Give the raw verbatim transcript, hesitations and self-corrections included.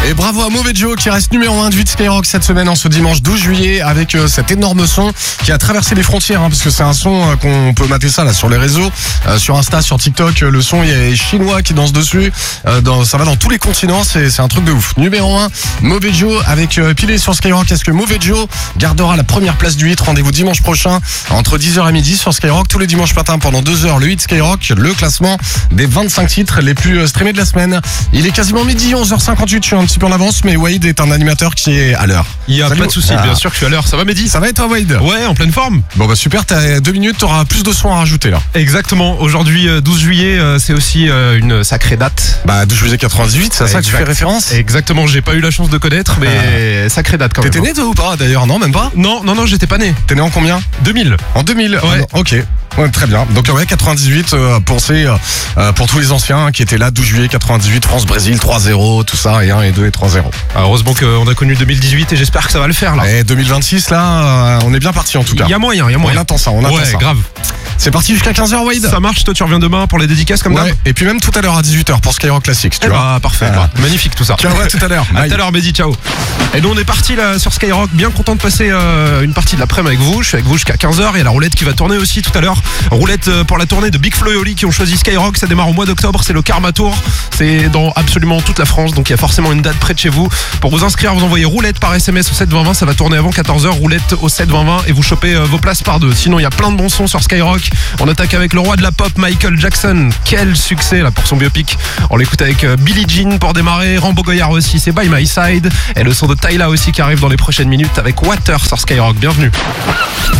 Et bravo à Mauvais Joe qui reste numéro un de huit Skyrock cette semaine en ce dimanche douze juillet avec euh, cet énorme son qui a traversé les frontières hein, parce que c'est un son euh, qu'on peut mater ça là sur les réseaux, euh, sur Insta, sur TikTok, euh, le son il y a les Chinois qui dansent dessus, euh, dans, ça va dans tous les continents, c'est, c'est un truc de ouf. Numéro un, Mauvais Joe avec euh, Pilé sur Skyrock. Est-ce que Mauvais Joe gardera la première place du hit? Rendez-vous dimanche prochain entre dix heures et midi sur Skyrock, tous les dimanches matin pendant deux heures, le hit Skyrock, le classement des vingt-cinq titres les plus euh, streamés de la semaine. Il est quasiment midi, onze heures cinquante-huit, je suis un petit peu en avance, mais Wade est un animateur qui est à l'heure. Il y a Salut. pas de souci, Ah. bien sûr que je suis à l'heure. Ça va, Mehdi? Ça va et toi, Wade? Ouais, en pleine forme. Bon bah super, t'as deux minutes, t'auras plus de sons à rajouter là. Exactement. Aujourd'hui, euh, douze juillet, euh, c'est aussi euh, une sacrée date. Bah douze juillet quatre-vingt-dix-huit, c'est à ça que tu Exact. fais référence? Exactement. J'ai pas eu la chance de connaître, mais sacrée date quand même. T'étais né toi ou pas d'ailleurs? Non, même pas? Non, non, non, j'étais pas né. T'es né en combien? deux mille. En deux mille. Ouais. Ah non, ok. Ouais, très bien. Donc ouais, quatre-vingt-dix-huit, euh, pensez euh, pour tous les anciens qui étaient là, douze juillet quatre-vingt-dix-huit, France-Brésil, trois zéro, tout ça, et un et deux et trois zéro. Alors, heureusement qu'on a connu deux mille dix-huit et j'espère que ça va le faire là. Et deux mille vingt-six, là, euh, on est bien parti en tout cas. Il y a moyen, il y a On moyen. attend ça, on attend ouais, ça. grave. C'est parti jusqu'à quinze heures, Wade. Ça marche, toi tu reviens demain pour les dédicaces comme Ouais. d'hab. Et puis même tout à l'heure à dix-huit heures pour Skyrock Classics, tu Eh vois. bah, parfait, Voilà. bah, magnifique tout ça. Tiens, ouais, tout à l'heure. À Bye. tout à l'heure, Mehdi, ciao. Et nous on est parti là sur Skyrock, bien content de passer euh, une partie de l'après-midi avec vous. Je suis avec vous jusqu'à quinze heures. Il y a la roulette qui va tourner aussi tout à l'heure. Roulette euh, pour la tournée de Big Flo et Oli qui ont choisi Skyrock. Ça démarre au mois d'octobre, c'est le Karma Tour. C'est dans absolument toute la France, donc il y a forcément une date près de chez vous. Pour vous inscrire, vous envoyez roulette par S M S au sept vingt vingt. Ça va tourner avant quatorze heures. Roulette au sept vingt vingt et vous chopez euh, vos places par deux. Sinon il y a plein de bons sons sur Skyrock. On attaque avec le roi de la pop, Michael Jackson. Quel succès là pour son biopic. On l'écoute avec euh, Billie Jean pour démarrer. Rambo Goyard aussi, c'est By My Side. Et le son de Tyla aussi qui arrive dans les prochaines minutes avec Water sur Skyrock. Bienvenue.